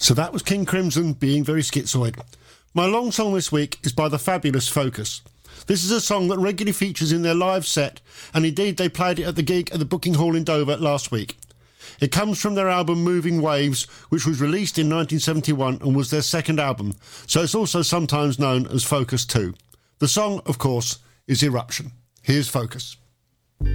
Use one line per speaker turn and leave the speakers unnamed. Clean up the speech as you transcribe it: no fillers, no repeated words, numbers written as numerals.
So that was King Crimson being very schizoid. My long song this week is by the fabulous Focus. This is a song that regularly features in their live set, and indeed they played it at the gig at the Booking Hall in Dover last week. It comes from their album Moving Waves, which was released in 1971 and was their second album, so it's also sometimes known as Focus 2. The song, of course, is Eruption. Here's Focus.